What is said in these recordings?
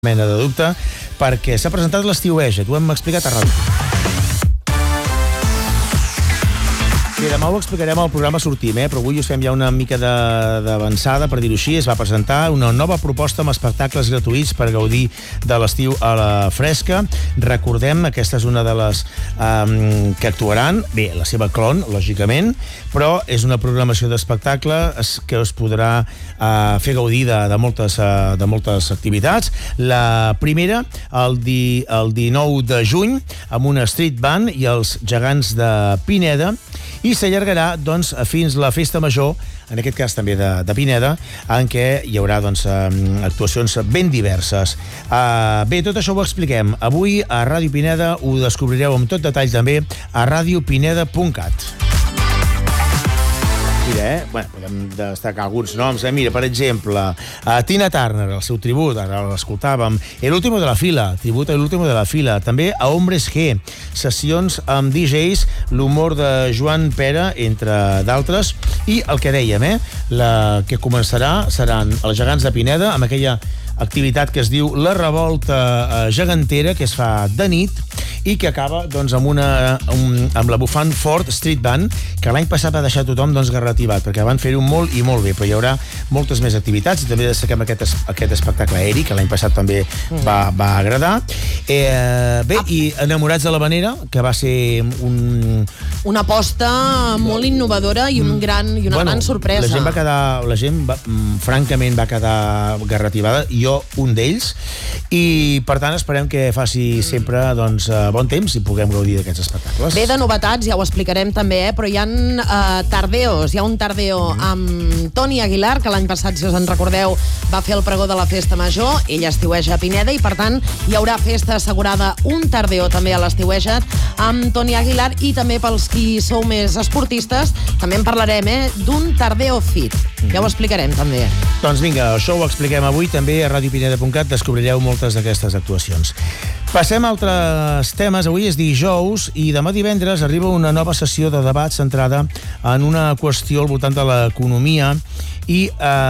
mena de dubte, perquè s'ha presentat l'Estiueja, t'ho hem explicat a ràdio. Sí, demà ho explicarem al programa Sortim, però avui us fem ja una mica d'avançada, per dir-ho així. Es va presentar una nova proposta amb espectacles gratuïts per gaudir de l'estiu a la fresca. Recordem, aquesta és una de les que actuaran, bé, la seva clon, lògicament, però és una programació d'espectacles que us podrà fer gaudir de moltes activitats. La primera, el 19 de juny, amb una street band i els gegants de Pineda, i s'allargarà doncs, fins la Festa Major, en aquest cas també de Pineda, en què hi haurà doncs, actuacions ben diverses. Bé, tot això ho expliquem avui a Ràdio Pineda, ho descobrireu amb tot detall també a radiopineda.cat. Mira, podem destacar alguns noms. Mira, per exemple, Tina Turner, el seu tribut, ara l'escoltàvem. El último de la fila, tribut a l'último de la fila. També a Hombres G, sessions amb DJs, l'humor de Joan Pera, entre d'altres. I el que dèiem, la que començarà seran els gegants de Pineda, amb aquella activitat que es diu La Revolta Gegantera, que es fa de nit, i que acaba doncs, amb la bufant Ford Street Band, que l'any passat va deixar tothom garrativat, perquè van fer-ho molt i molt bé, però hi haurà moltes més activitats, i també destaquem aquest espectacle aeri, que l'any passat també va agradar. Bé, i Enamorats de l'Havanera, que va ser una aposta molt innovadora i una gran sorpresa. La gent francament va quedar garrativada, jo un d'ells, i per tant esperem que faci sempre bon temps i puguem gaudir d'aquests espectacles. Bé, de novetats, ja ho explicarem també, però hi ha tardeos. Hi ha un tardeo amb Toni Aguilar, que l'any passat, si us en recordeu, va fer el pregó de la Festa Major. Ell estiueja a Pineda i, per tant, hi haurà festa assegurada, un tardeo també a l'estiueja amb Toni Aguilar, i també pels qui sou més esportistes, també en parlarem, d'un tardeo fit. Ja ho explicarem també. Doncs vinga, això ho expliquem avui també a radiopineda.cat, descobrireu moltes d'aquestes actuacions. Passem a altres temes. Avui és dijous i demà divendres arriba una nova sessió de debat centrada en una qüestió al voltant de l'economia i,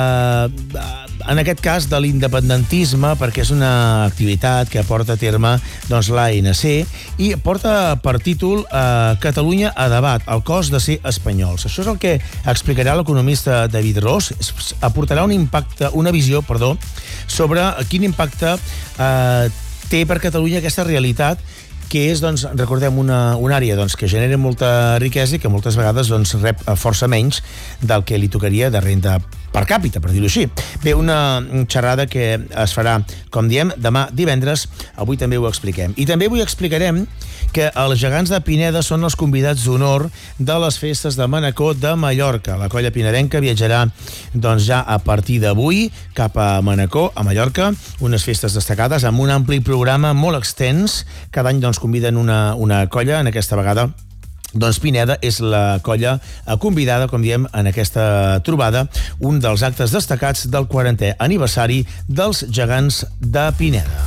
en aquest cas, de l'independentisme, perquè és una activitat que porta a terme l'ANC i porta per títol Catalunya a debat, el cost de ser espanyols. Això és el que explicarà l'economista David Ros. Aportarà una visió sobre quin impacte té per Catalunya aquesta realitat, que és, recordem, una àrea que genera molta riquesa i que moltes vegades rep força menys del que li tocaria de renda per càpita, per dir-ho així. Bé, una xerrada que es farà, com diem, demà divendres. Avui també ho expliquem. I també avui explicarem que els gegants de Pineda són els convidats d'honor de les festes de Manacor de Mallorca. La colla pinedenca viatjarà ja a partir d'avui cap a Manacor, a Mallorca, unes festes destacades amb un ampli programa molt extens. Cada any conviden una colla, en aquesta vegada Pineda és la colla convidada, com diem, en aquesta trobada, un dels actes destacats del 40è aniversari dels gegants de Pineda.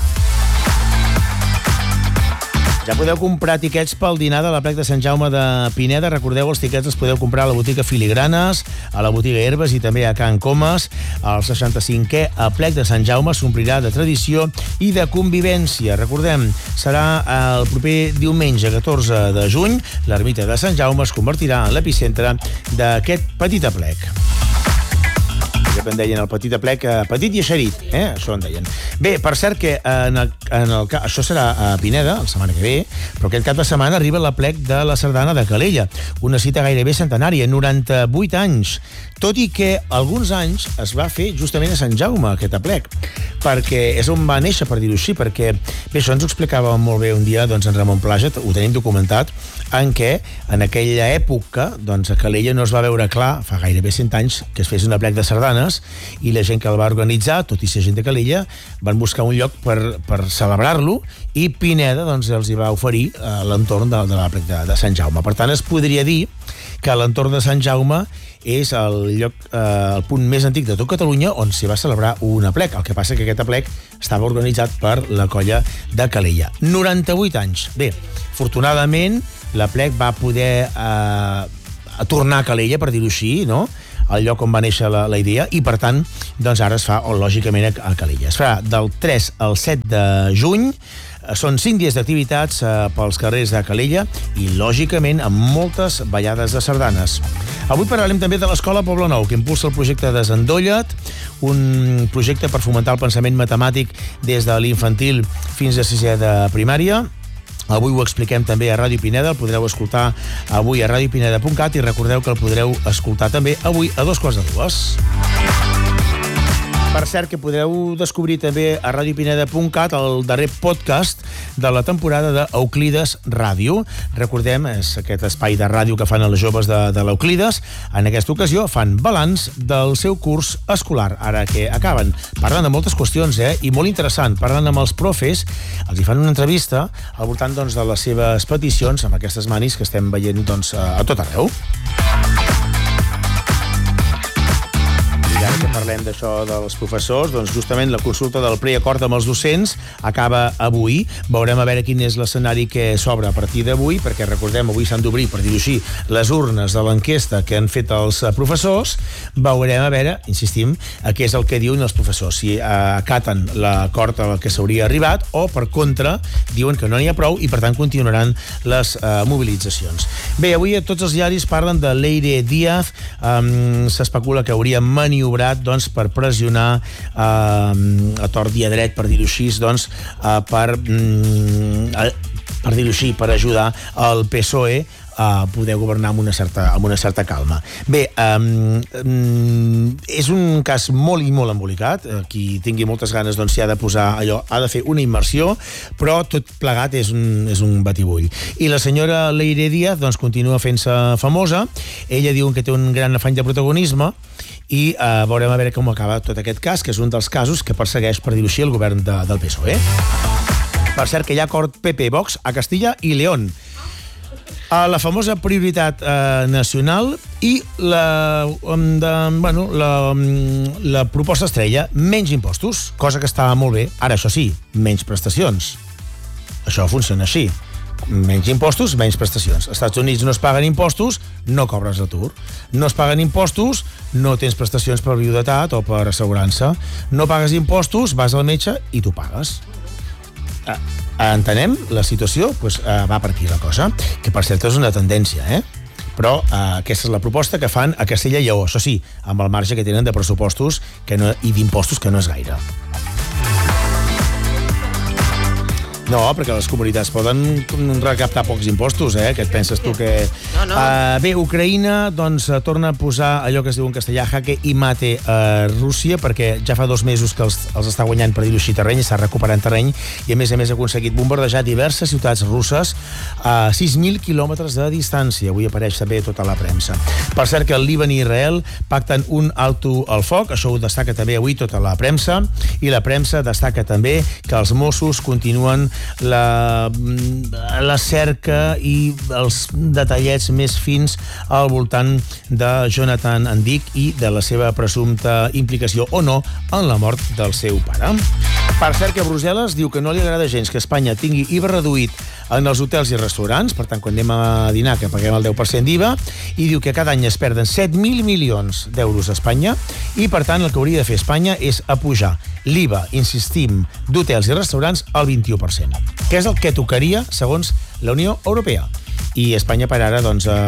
Ja podeu comprar tiquets pel dinar de l'Aplec de Sant Jaume de Pineda. Recordeu, els tiquets els podeu comprar a la botiga Filigranes, a la botiga Herbes i també a Can Comas. El 65è Aplec de Sant Jaume s'omplirà de tradició i de convivència. Recordem, serà el proper diumenge 14 de juny. L'ermita de Sant Jaume es convertirà en l'epicentre d'aquest petit aplec. En deien el petit aplec, petit i eixerit, això en deien. Bé, per cert que això serà a Pineda, la setmana que ve, però aquest cap de setmana arriba l'aplec de la Sardana de Calella, una cita gairebé centenària, 98 anys, tot i que alguns anys es va fer justament a Sant Jaume, aquest aplec, perquè és on va néixer, per dir-ho així, perquè, bé, això ens ho explicava molt bé un dia, en Ramon Plaja, ho tenim documentat, en què, en aquella època, a Calella no es va veure clar, fa gairebé 100 anys, que es fes un aplec de sardanes, i la gent que el va organitzar, tot i ser gent de Calella, van buscar un lloc per celebrar-lo, i Pineda els hi va oferir l'entorn de l'aplec de Sant Jaume. Per tant, es podria dir que l'entorn de Sant Jaume és el punt més antic de tot Catalunya on s'hi va celebrar un aplec. El que passa que aquest aplec estava organitzat per la colla de Calella. 98 anys. Bé, afortunadament, l'aplec va poder tornar a Calella, per dir-ho així, no? el lloc on va néixer la idea, i per tant, doncs ara es fa, lògicament, a Calella. Es farà del 3 al 7 de juny. Són 5 dies d'activitats pels carrers de Calella i, lògicament, amb moltes ballades de sardanes. Avui parlarem també de l'Escola Poble Nou, que impulsa el projecte Desendolla't, un projecte per fomentar el pensament matemàtic des de l'infantil fins a 6è de primària. Avui ho expliquem també a Ràdio Pineda, el podreu escoltar avui a radiopineda.cat i recordeu que el podreu escoltar també avui a 2:45. Per cert, que podreu descobrir també a radiopineda.cat el darrer podcast de la temporada d'Euclides Ràdio. Recordem, és aquest espai de ràdio que fan els joves de l'Euclides. En aquesta ocasió fan balanç del seu curs escolar, ara que acaben. Parlen de moltes qüestions, i molt interessant. Parlen amb els profes, els hi fan una entrevista al voltant de les seves peticions amb aquestes manis que estem veient a tot arreu. Ara que parlem d'això dels professors, doncs justament la consulta del preacord amb els docents acaba avui. Veurem a veure quin és l'escenari que s'obre a partir d'avui, perquè recordem, avui s'han d'obrir, per dir-ho així, les urnes de l'enquesta que han fet els professors. Veurem a veure, insistim, què és el que diuen els professors, si acaten l'acord al que s'hauria arribat o, per contra, diuen que no n'hi ha prou i, per tant, continuaran les mobilitzacions. Bé, avui tots els diaris parlen de Leire Díaz. S'especula que hauria maniobrat per pressionar a tort i a dret, per dir-ho així, per dir-ho així, per ajudar el PSOE a poder governar amb una certa calma. Bé, és un cas molt i molt embolicat. Qui tingui moltes ganes s'hi ha de posar allò, ha de fer una immersió, però tot plegat és un batibull. I la senyora Leire Díaz continua fent-se famosa. Ella diu que té un gran afany de protagonisme i veurem a veure com acaba tot aquest cas, que és un dels casos que persegueix, per dir-ho així, el govern del PSOE. Per cert, que hi ha acord PP-Vox a Castilla i León. La famosa prioritat nacional i la proposta estrella, menys impostos, cosa que està molt bé. Ara, això sí, menys prestacions. Això funciona així. Menys impostos, menys prestacions. Als Estats Units no es paguen impostos, no cobres atur. No es paguen impostos, no tens prestacions per viudetat o per assegurança. No pagues impostos, vas al metge i tu pagues. Entenem la situació? Va per aquí la cosa, que per cert és una tendència, però aquesta és la proposta que fan a Castella i Lleó, això sí, amb el marge que tenen de pressupostos i d'impostos que no és gaire. No, perquè les comunitats poden recaptar pocs impostos, Què et penses tu que... No. Bé, Ucraïna, torna a posar allò que es diu en castellà jaque i mate a Rússia, perquè ja fa 2 mesos que els està guanyant, per dir-ho així, terreny, està recuperant terreny, i a més ha aconseguit bombardejar diverses ciutats russes a 6.000 quilòmetres de distància. Avui apareix també tota la premsa. Per cert, que el Líban i Israel pacten un alto al foc, això ho destaca també avui tota la premsa, i la premsa destaca també que els Mossos continuen la cerca i els detallets més fins al voltant de Jonathan Andic i de la seva presumpta implicació o no en la mort del seu pare. Per cert, que Brussel·les diu que no li agrada gens que Espanya tingui IVA reduït en els hotels i restaurants, per tant, quan anem a dinar que paguem el 10% d'IVA, i diu que cada any es perden 7.000 milions d'euros a Espanya, i per tant el que hauria de fer Espanya és apujar l'IVA, insistim, d'hotels i restaurants al 21%, que és el que tocaria segons la Unió Europea. I Espanya per ara,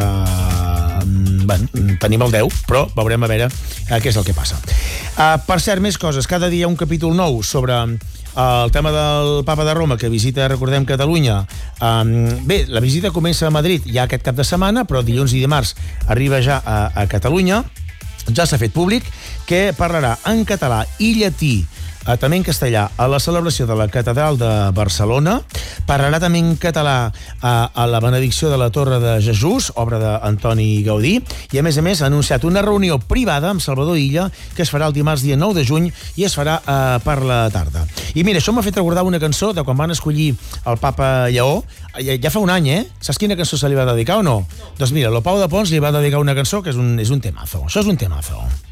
tenim el 10, però veurem a veure què és el que passa. Per cert, més coses. Cada dia un capítol nou sobre el tema del Papa de Roma, que visita, recordem, Catalunya. Bé, la visita comença a Madrid ja aquest cap de setmana, però dilluns i dimarts arriba ja a Catalunya. Ja s'ha fet públic que parlarà en català i llatí, també en castellà, a la celebració de la Catedral de Barcelona. Parlarà també en català a la benedicció de la Torre de Jesús, obra d'Antoni Gaudí, i a més ha anunciat una reunió privada amb Salvador Illa que es farà el dimarts dia 9 de juny i es farà per la tarda. I mira, això m'ha fet recordar una cançó de quan van escollir el Papa Lleó, ja fa un any, Saps quina cançó se li va dedicar o no? Doncs mira, el Pau de Pons li va dedicar una cançó que és un temazo. Això és un temazo.